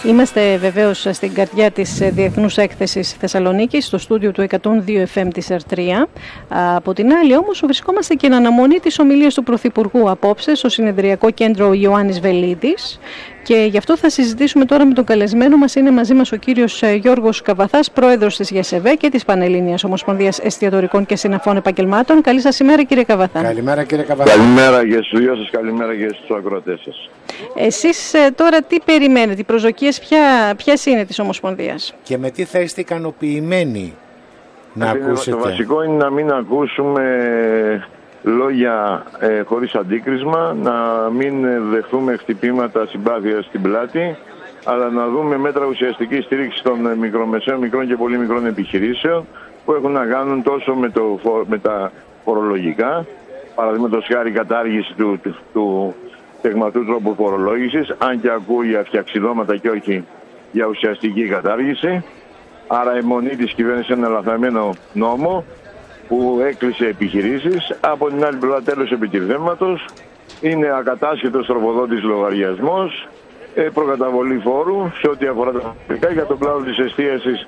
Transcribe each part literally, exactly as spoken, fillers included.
Είμαστε βεβαίως στην καρδιά της Διεθνούς Έκθεσης Θεσσαλονίκης, στο στούντιο του εκατόν δύο εφ εμ της Ερτρία. Από την άλλη όμως βρισκόμαστε και εν αναμονή της ομιλίας του Πρωθυπουργού απόψε στο Συνεδριακό Κέντρο Ιωάννης Βελίδης. Και γι' αυτό θα συζητήσουμε τώρα με τον καλεσμένο μας. Είναι μαζί μας ο κύριος Γιώργος Καβαθάς, πρόεδρος της ΓΕΣΕΒΕ και της Πανελλήνιας Ομοσπονδίας Εστιατορικών και Συναφών Επαγγελμάτων. Καλή σας ημέρα, κύριε Καβαθά. Καλημέρα, κύριε Καβαθά. Καλημέρα και στους δυο σας, καλημέρα και στους ακροατές σας. Εσείς τώρα τι περιμένετε, οι προσδοκίες ποια, ποιες είναι της Ομοσπονδίας? Και με τι θα είστε ικανοποιημένοι να είναι, ακούσετε? Το βασικό είναι να μην ακούσουμε λόγια ε, χωρίς αντίκρισμα, να μην δεχθούμε χτυπήματα συμπάθειας στην πλάτη, αλλά να δούμε μέτρα ουσιαστική στήριξη των μικρομεσαίων, μικρών και πολύ μικρών επιχειρήσεων που έχουν να κάνουν τόσο με, το, με τα φορολογικά, παραδείγματος χάρη κατάργηση του, του, του τεγματού τρόπου φορολόγησης, αν και ακούει για φτιαξιδώματα και όχι για ουσιαστική κατάργηση. Άρα η αιμονή της κυβέρνησης είναι ένα λαθαμένο νόμο που έκλεισε επιχειρήσεις. Από την άλλη πλευρά, τέλος επιτηρδέματος, είναι ακατάσχετος τροφοδότης λογαριασμός, προκαταβολή φόρου σε ό,τι αφορά τα φορολογικά. Για τον κλάδο της εστίασης,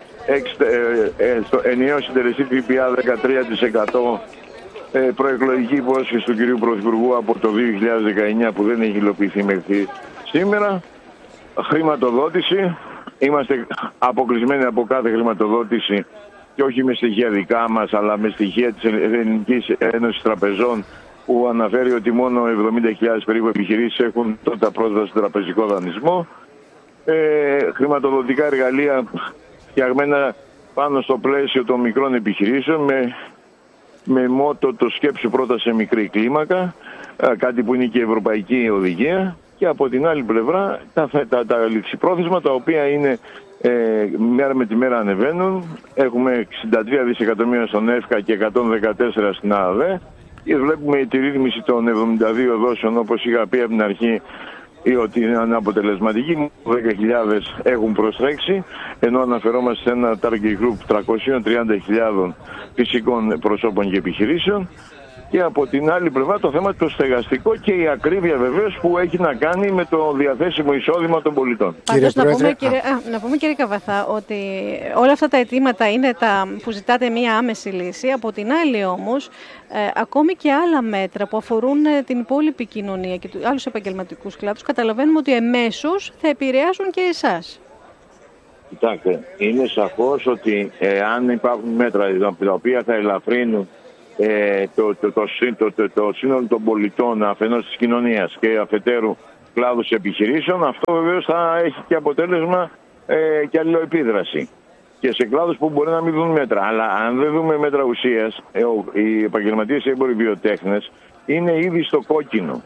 ενιαίο συντελεστή ΦΠΑ δεκατρία τοις εκατό, προεκλογική υπόσχεση του κυρίου Πρωθυπουργού από το δύο χιλιάδες δεκαεννιά που δεν έχει υλοποιηθεί μέχρι σήμερα. Χρηματοδότηση. Είμαστε αποκλεισμένοι από κάθε χρηματοδότηση και όχι με στοιχεία δικά μας, αλλά με στοιχεία της Ελληνικής Ένωσης Τραπεζών, που αναφέρει ότι μόνο εβδομήντα χιλιάδες περίπου επιχειρήσεις έχουν τότε πρόσβαση στον τραπεζικό δανεισμό. Ε, χρηματοδοτικά εργαλεία φτιαγμένα πάνω στο πλαίσιο των μικρών επιχειρήσεων με, με μότο το σκέψου πρώτα σε μικρή κλίμακα, κάτι που είναι και η Ευρωπαϊκή Οδηγία. Και από την άλλη πλευρά τα, τα, τα ληξιπρόθεσμα, τα οποία είναι ε, μέρα με τη μέρα ανεβαίνουν. Έχουμε εξήντα τρία δισεκατομμύρια στον ΕΦΚΑ και εκατόν δεκατέσσερα στην ΑΔΕ. Και βλέπουμε τη ρύθμιση των εβδομήντα δύο δόσεων, όπως είχα πει από την αρχή, ότι είναι αναποτελεσματική. δέκα χιλιάδες έχουν προστρέξει, ενώ αναφερόμαστε σε ένα target group τριακόσιες τριάντα χιλιάδες φυσικών προσώπων και επιχειρήσεων. Και από την άλλη πλευρά το θέμα το στεγαστικό και η ακρίβεια βεβαίως που έχει να κάνει με το διαθέσιμο εισόδημα των πολιτών. Πάντως, να, πούμε, κύριε, α, να πούμε κύριε Καβαθά ότι όλα αυτά τα αιτήματα είναι τα που ζητάτε μία άμεση λύση. Από την άλλη όμως ε, ακόμη και άλλα μέτρα που αφορούν ε, την υπόλοιπη κοινωνία και του, άλλους επαγγελματικούς κλάδους, καταλαβαίνουμε ότι εμέσως θα επηρεάσουν και εσάς. Κοιτάξτε, είναι σαφώς ότι ε, αν υπάρχουν μέτρα τα οποία θα ελαφρύνουν Ε, το, το, το, το, το, το σύνολο των πολιτών αφενός της κοινωνίας και αφετέρου κλάδους επιχειρήσεων, αυτό βεβαίως θα έχει και αποτέλεσμα ε, και αλληλοεπίδραση. Και σε κλάδους που μπορεί να μην δουν μέτρα. Αλλά αν δεν δούμε μέτρα ουσίας, ε, οι επαγγελματίες έμποροι βιοτέχνες είναι ήδη στο κόκκινο.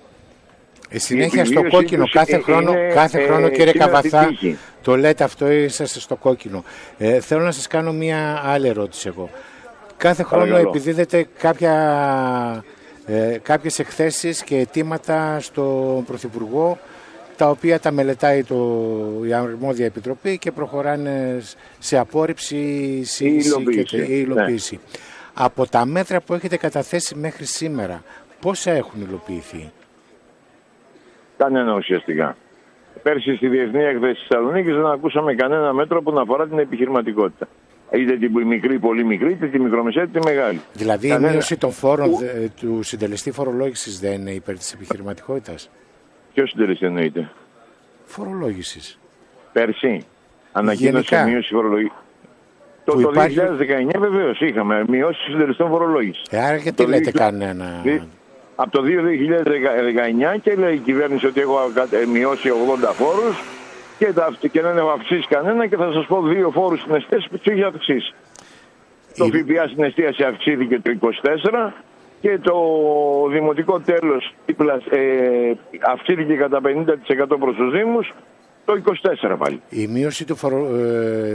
Ε, συνέχεια στο κόκκινο, κάθε είναι, χρόνο, κάθε χρόνο ε, κύριε Καβαθά, το λέτε αυτό, είσαστε στο κόκκινο. Ε, θέλω να σας κάνω μία άλλη ερώτηση εγώ. Κάθε χρόνο Παρακαλώ. επιδίδεται κάποια, ε, κάποιες εκθέσεις και αιτήματα στον Πρωθυπουργό, τα οποία τα μελετάει το, η αρμόδια επιτροπή και προχωράνε σε απόρριψη, σύγχυση και υλοποίηση. Ναι. Από τα μέτρα που έχετε καταθέσει μέχρι σήμερα, πόσα έχουν υλοποιηθεί? Κανένα ουσιαστικά. Πέρσι στη Διεθνή Έκθεση της Θεσσαλονίκης δεν ακούσαμε κανένα μέτρο που να αφορά την επιχειρηματικότητα. Είτε την μικρή, πολύ μικρή, είτε τη μικρομεσαία, είτε τη μεγάλη. Δηλαδή Κανένα... η μείωση των φόρων που... του συντελεστή φορολόγησης δεν είναι υπέρ της επιχειρηματικότητας? Ποιο συντελεστή εννοείται? Φορολόγησης. Πέρσι ανακοίνωσε μείωση φορολόγησης. Το, το υπάρχει... δύο χιλιάδες δεκαεννιά βεβαίως είχαμε μειώσει συντελεστών φορολόγησης. Ε, άρα γιατί λέτε δύο... κανένα... Από το δύο χιλιάδες δεκαεννιά και λέει η κυβέρνηση ότι έχω μειώσει ογδόντα φόρους και, τα, και δεν έχω αυξήσει κανένα, και θα σας πω δύο φόρους στην εστίαση που τους έχει αυξήσει. Η... Το ΦΠΑ στην εστίαση αυξήθηκε το είκοσι τέσσερα και το δημοτικό τέλος ε, αυξήθηκε κατά πενήντα τοις εκατό προς τους Δήμους το είκοσι τέσσερα πάλι. Η μείωση του, φορο, ε,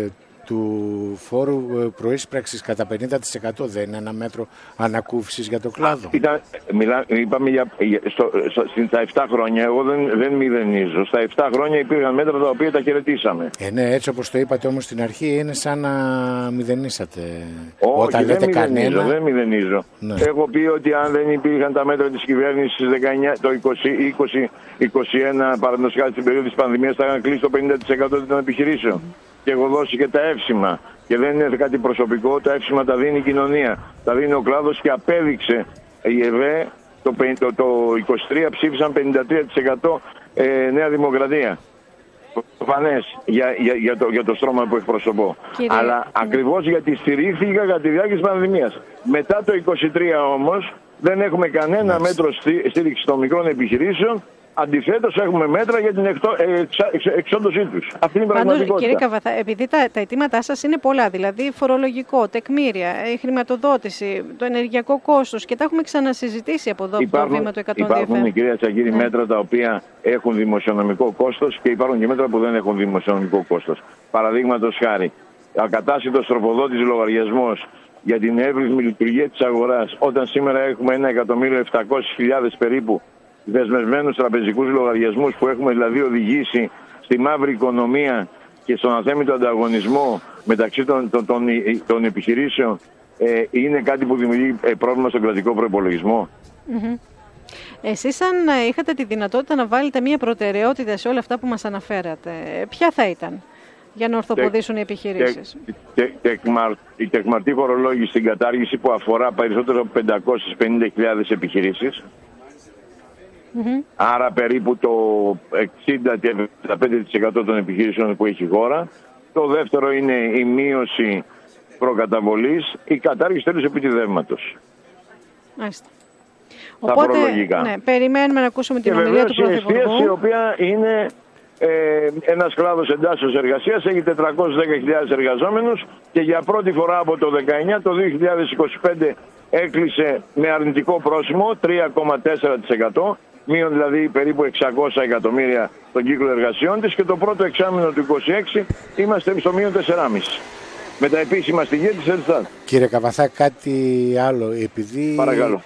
του φόρου προείσπραξης κατά πενήντα τοις εκατό δεν είναι ένα μέτρο ανακούφισης για το κλάδο? Ήταν, μιλά, είπαμε για, στο, στο, στα επτά χρόνια, εγώ δεν, δεν μηδενίζω. Στα επτά χρόνια υπήρχαν μέτρα τα οποία τα χαιρετήσαμε. Ε, ναι, έτσι όπως το είπατε όμως στην αρχή, είναι σαν να μηδενίσατε. Όχι, όταν δεν λέτε μηδενίζω, κανένα. δεν μηδενίζω. Ναι. Έχω πει ότι αν δεν υπήρχαν τα μέτρα της κυβέρνησης το είκοσι είκοσι είκοσι ένα, παραδείγματος χάρη στην περίοδο της πανδημίας, θα είχαν κλείσει το πενήντα τοις εκατό των επιχειρήσεων. Και έχω δώσει και τα εύσημα. Και δεν είναι κάτι προσωπικό, τα εύσημα τα δίνει η κοινωνία. Τα δίνει ο κλάδος και απέδειξε η ΕΒΕ το, το, το είκοσι τρία ψήφισαν πενήντα τρία τοις εκατό ε, Νέα Δημοκρατία. Προφανές για, για, για, το, για το στρώμα που εκπροσωπώ. Κύριε... Αλλά ακριβώς γιατί στηρίχθηκα κατά τη διάρκεια της πανδημίας. Μετά το είκοσι τρία όμως δεν έχουμε κανένα μέτρο στήριξη των μικρών επιχειρήσεων. Αντιθέτως έχουμε μέτρα για την εκτό, εξ, εξ, εξόντωσή τους. Αυτή είναι η πραγματικότητα. Κύριε Καβαθά, επειδή τα, τα αιτήματά σας είναι πολλά, δηλαδή φορολογικό, τεκμήρια, η χρηματοδότηση, το ενεργειακό κόστος, και τα έχουμε ξανασυζητήσει από εδώ, υπάρχουν, από το βήμα του εκατόν δύο. Υπάρχουν, κυρία Τσακίρη, ναι. μέτρα τα οποία έχουν δημοσιονομικό κόστος και υπάρχουν και μέτρα που δεν έχουν δημοσιονομικό κόστος. Παραδείγματος χάρη, ακατάσιτος τροφοδότης λογαριασμός για την εύρυθμη λειτουργία της αγοράς, όταν σήμερα έχουμε ένα εκατομμύριο επτακόσιες χιλιάδες περίπου δεσμευμένους τραπεζικούς λογαριασμούς, που έχουμε δηλαδή οδηγήσει στη μαύρη οικονομία και στον αθέμητο ανταγωνισμό μεταξύ των, των, των, των επιχειρήσεων, ε, είναι κάτι που δημιουργεί ε, πρόβλημα στον κρατικό προϋπολογισμό. Mm-hmm. Εσείς, αν είχατε τη δυνατότητα να βάλετε μια προτεραιότητα σε όλα αυτά που μας αναφέρατε, ποια θα ήταν για να ορθοποδήσουν τε, οι επιχειρήσεις? Τε, τε, τεκμαρ, η τεκμαρτή φορολόγηση στην κατάργηση, που αφορά περισσότερο από πεντακόσιες πενήντα χιλιάδες επιχειρήσεις. Mm-hmm. Άρα περίπου το εξήντα με εβδομήντα πέντε τοις εκατό των επιχειρήσεων που έχει η χώρα. Το δεύτερο είναι η μείωση προκαταβολής, η κατάργηση τέλους επιτιδεύματος. Μάλιστα. Τα Οπότε, φορολογικά. Ναι, περιμένουμε να ακούσουμε την ομιλία του Πρωθυπουργού. Και βεβαίως η εστίαση, η οποία είναι ε, ένας κλάδος εντάσσεως εργασίας, έχει τετρακόσιες δέκα χιλιάδες εργαζόμενους και για πρώτη φορά από το δεκαεννιά, το δύο χιλιάδες είκοσι πέντε έκλεισε με αρνητικό πρόσημο τρία κόμμα τέσσερα τοις εκατό. Μείον δηλαδή περίπου εξακόσια εκατομμύρια τον κύκλο εργασιών της, και το πρώτο εξάμηνο του είκοσι έξι είμαστε στο μείον τέσσερα κόμμα πέντε με τα επίσημα στοιχεία της Ελστάτ. Κύριε Καβαθά, κάτι άλλο, επειδή Παρακαλώ.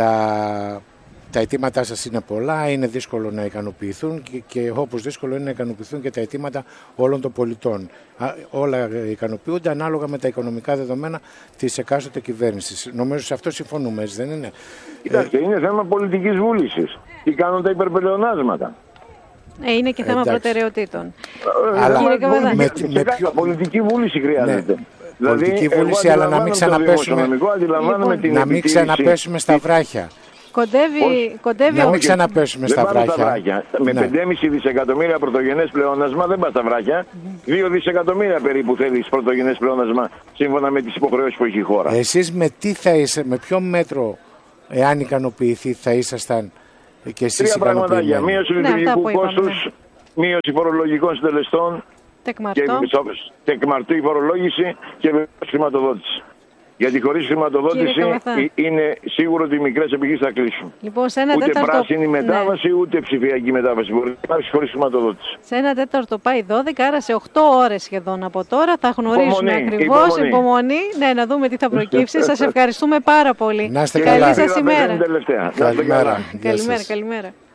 τα, τα αιτήματά σας είναι πολλά, είναι δύσκολο να ικανοποιηθούν και, και όπως δύσκολο είναι να ικανοποιηθούν και τα αιτήματα όλων των πολιτών. Α, όλα ικανοποιούνται ανάλογα με τα οικονομικά δεδομένα της εκάστοτε κυβέρνησης. Νομίζω σε αυτό συμφωνούμε, έτσι δεν είναι? Κοιτάξτε, ε, είναι θέμα πολιτικής βούλησης. Τι κάνουν τα υπερπελεονάσματα. Ε, είναι και θέμα εντάξει. προτεραιοτήτων. Αλλά Κύριε με, με, με ποιο... Πολιτική βούληση χρειάζεται. Ναι. Δηλαδή, πολιτική βούληση, αλλά να μην ξαναπέσουμε, λοιπόν, την να μην ξαναπέσουμε στα βράχια. Κοντεύει, κοντεύει να μην ξαναπέσουμε στα βράχια. Στα βράχια. Με ναι. πέντε κόμμα πέντε δισεκατομμύρια πρωτογενές πλεόνασμα δεν πας στα βράχια. Mm-hmm. δύο δισεκατομμύρια περίπου θέλεις πρωτογενές πλεόνασμα, σύμφωνα με τις υποχρεώσεις που έχει η χώρα. Εσείς με τι θα είσαι, με ποιο μέτρο, εάν ικανοποιηθεί, θα ήσασταν και εσείς ικανοποιημένοι? Τρία πραγματάκια. Μείωση λειτουργικού ναι, κόστους, ναι. μείωση φορολογικών συντελεστών, τεκμαρτό. Και τεκμαρτή φορολόγηση και χρηματοδότηση. Γιατί χωρίς χρηματοδότηση είναι σίγουρο ότι οι μικρές επιχειρήσεις θα κλείσουν. Λοιπόν, σε ένα ούτε τέταρτο... πράσινη μετάβαση, ναι. ούτε ψηφιακή μετάβαση. Μπορεί να υπάρξει χωρίς χρηματοδότηση. Σε ένα τέταρτο πάει δώδεκα, άρα σε οκτώ ώρες σχεδόν από τώρα θα γνωρίσουμε ακριβώς. Υπομονή. υπομονή. Ναι, να δούμε τι θα προκύψει. Σας ευχαριστούμε πάρα πολύ. Να είστε καλά. Καλή σας ημέρα. Καλημέρα. Καλημέρα. Καλημέρα. Καλημέρα.